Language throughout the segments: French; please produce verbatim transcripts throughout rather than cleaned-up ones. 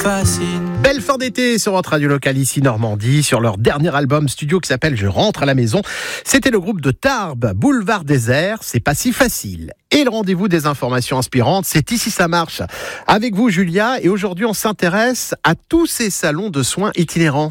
fascine. Belle fin d'été sur votre radio locale ici Normandie, sur leur dernier album studio qui s'appelle Je rentre à la maison. C'était le groupe de Tarbes, Boulevard Désert, c'est pas si facile. Et le rendez-vous des informations inspirantes, c'est Ici ça marche. Avec vous Julia, et aujourd'hui on s'intéresse à tous ces salons de soins itinérants.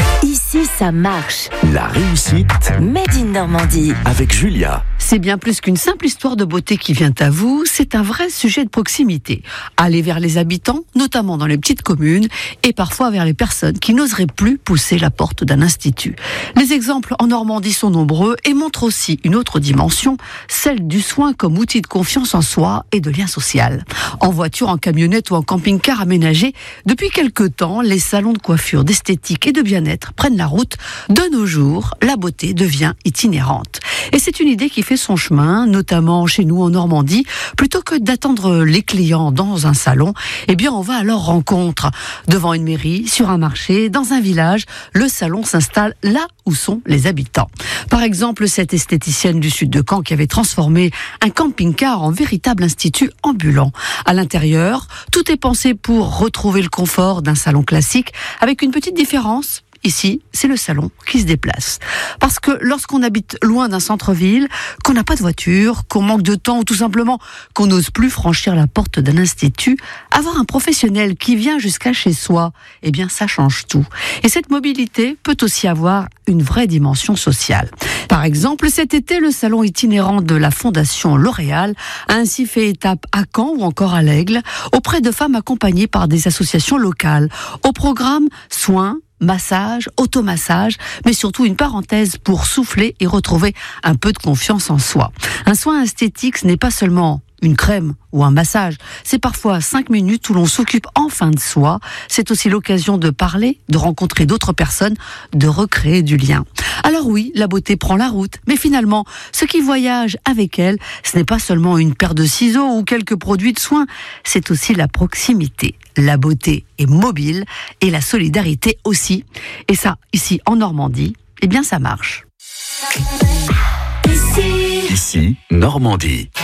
Ici ça marche. La réussite Made in Normandie. avec Julia. C'est bien plus qu'une simple histoire de beauté qui vient à vous, c'est un vrai sujet de proximité. Aller vers les habitants, notamment dans les petites communes, et parfois vers les personnes qui n'oseraient plus pousser la porte d'un institut. Les exemples en Normandie sont nombreux et montrent aussi une autre dimension, celle du soin comme outil de confiance en soi et de lien social. En voiture, en camionnette ou en camping-car aménagé, depuis quelque temps, les salons de coiffure, d'esthétique et de bien-être prennent la route. De nos jours, la beauté devient itinérante. Et c'est une idée qui fait son chemin, notamment chez nous en Normandie. Plutôt que d'attendre les clients dans un salon, eh bien on va à leur rencontre. Devant une mairie, sur un marché, dans un village, le salon s'installe là où sont les habitants. Par exemple, cette esthéticienne du sud de Caen qui avait transformé un camping-car en véritable institut ambulant. À l'intérieur, tout est pensé pour retrouver le confort d'un salon classique, avec une petite différence. Ici, c'est le salon qui se déplace. Parce que lorsqu'on habite loin d'un centre-ville, qu'on n'a pas de voiture, qu'on manque de temps ou tout simplement qu'on n'ose plus franchir la porte d'un institut, avoir un professionnel qui vient jusqu'à chez soi, eh bien ça change tout. Et cette mobilité peut aussi avoir une vraie dimension sociale. Par exemple, cet été, le salon itinérant de la Fondation L'Oréal a ainsi fait étape à Caen ou encore à l'Aigle, auprès de femmes accompagnées par des associations locales. Au programme, soins, massage, automassage, mais surtout une parenthèse pour souffler et retrouver un peu de confiance en soi. Un soin esthétique, ce n'est pas seulement une crème ou un massage, c'est parfois cinq minutes où l'on s'occupe enfin de soi. C'est aussi l'occasion de parler, de rencontrer d'autres personnes, de recréer du lien. Alors oui, la beauté prend la route, mais finalement, ce qui voyage avec elle, ce n'est pas seulement une paire de ciseaux ou quelques produits de soins, c'est aussi la proximité. La beauté est mobile et la solidarité aussi. Et ça, ici en Normandie, eh bien ça marche. Ici, Ici, Normandie.